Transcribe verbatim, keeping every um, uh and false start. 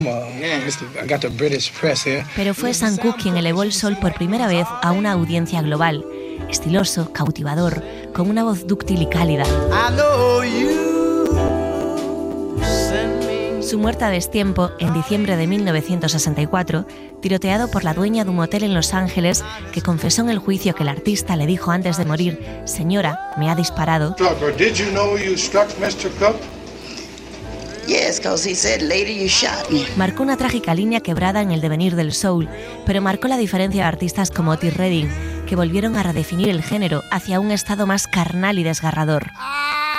Pero fue Sam Cooke quien elevó el soul por primera vez a una audiencia global. Estiloso, cautivador, con una voz dúctil y cálida. Su muerte a destiempo, en diciembre de mil novecientos sesenta y cuatro, tiroteado por la dueña de un motel en Los Ángeles, que confesó en el juicio que el artista le dijo antes de morir: «Señora, me ha disparado». Yes, 'cause he said, "Later you shot me." Marcó una trágica línea quebrada en el devenir del soul, pero marcó la diferencia de artistas como Otis Redding, que volvieron a redefinir el género hacia un estado más carnal y desgarrador.